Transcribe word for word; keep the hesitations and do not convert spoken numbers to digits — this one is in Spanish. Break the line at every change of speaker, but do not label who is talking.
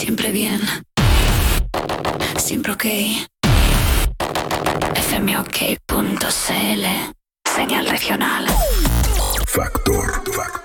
Siempre bien. Siempre ok. F M ok punto c l. Señal regional.
Factor. Factor.